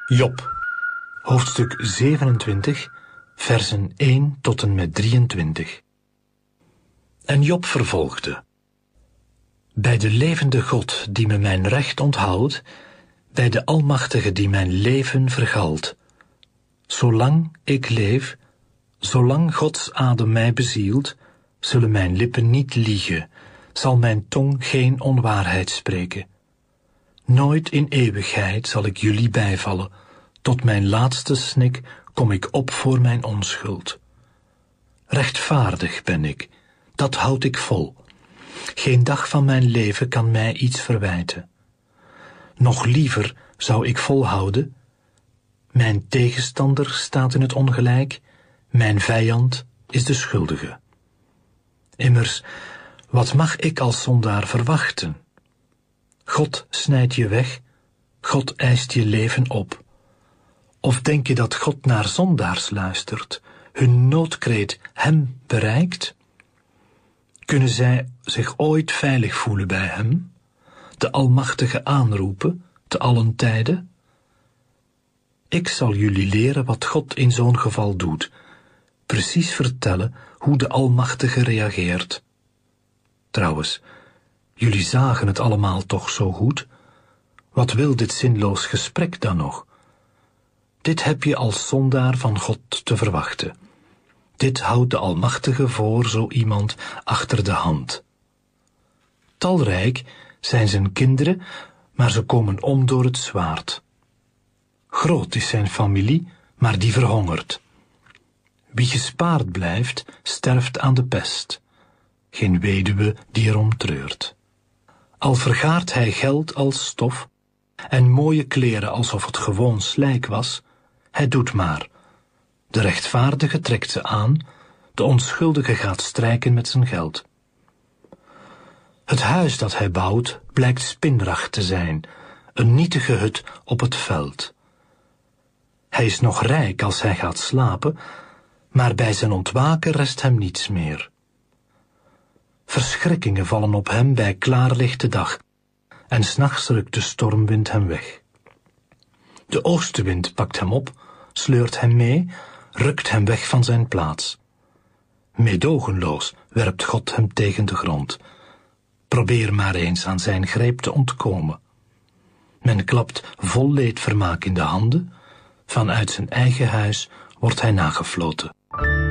Job, hoofdstuk 27, versen 1 tot en met 23. En Job vervolgde: Bij de levende God die me mijn recht onthoudt, bij de Almachtige die mijn leven vergalt. Zolang ik leef, zolang Gods adem mij bezielt, zullen mijn lippen niet liegen, zal mijn tong geen onwaarheid spreken. Nooit in eeuwigheid zal ik jullie bijvallen, tot mijn laatste snik kom ik op voor mijn onschuld. Rechtvaardig ben ik, dat houd ik vol. Geen dag van mijn leven kan mij iets verwijten. Nog liever zou ik volhouden. Mijn tegenstander staat in het ongelijk, mijn vijand is de schuldige. Immers, wat mag ik als zondaar verwachten? God snijdt je weg, God eist je leven op. Of denk je dat God naar zondaars luistert, hun noodkreet hem bereikt? Kunnen zij zich ooit veilig voelen bij hem, de Almachtige aanroepen, te allen tijden? Ik zal jullie leren wat God in zo'n geval doet, precies vertellen hoe de Almachtige reageert. Trouwens, jullie zagen het allemaal toch zo goed? Wat wil dit zinloos gesprek dan nog? Dit heb je als zondaar van God te verwachten. Dit houdt de Almachtige voor zo iemand achter de hand. Talrijk zijn zijn kinderen, maar ze komen om door het zwaard. Groot is zijn familie, maar die verhongert. Wie gespaard blijft, sterft aan de pest. Geen weduwe die erom treurt. Al vergaart hij geld als stof en mooie kleren alsof het gewoon slijk was, hij doet maar. De rechtvaardige trekt ze aan, de onschuldige gaat strijken met zijn geld. Het huis dat hij bouwt blijkt spinrag te zijn, een nietige hut op het veld. Hij is nog rijk als hij gaat slapen, maar bij zijn ontwaken rest hem niets meer. Verschrikkingen vallen op hem bij klaarlichte dag, en 's nachts rukt de stormwind hem weg. De oostenwind pakt hem op, sleurt hem mee, rukt hem weg van zijn plaats. Meedogenloos werpt God hem tegen de grond. Probeer maar eens aan zijn greep te ontkomen. Men klapt vol leedvermaak in de handen, vanuit zijn eigen huis wordt hij nagefloten.